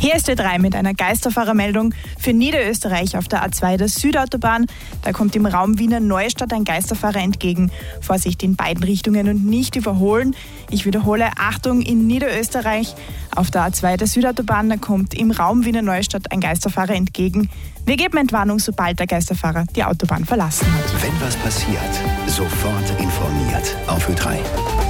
Hier ist Ö3 mit einer Geisterfahrermeldung für Niederösterreich auf der A2 der Südautobahn. Da kommt im Raum Wiener Neustadt ein Geisterfahrer entgegen. Vorsicht in beiden Richtungen und nicht überholen. Ich wiederhole, Achtung in Niederösterreich auf der A2 der Südautobahn. Da kommt im Raum Wiener Neustadt ein Geisterfahrer entgegen. Wir geben Entwarnung, sobald der Geisterfahrer die Autobahn verlassen hat. Wenn was passiert, sofort informiert auf Ö3.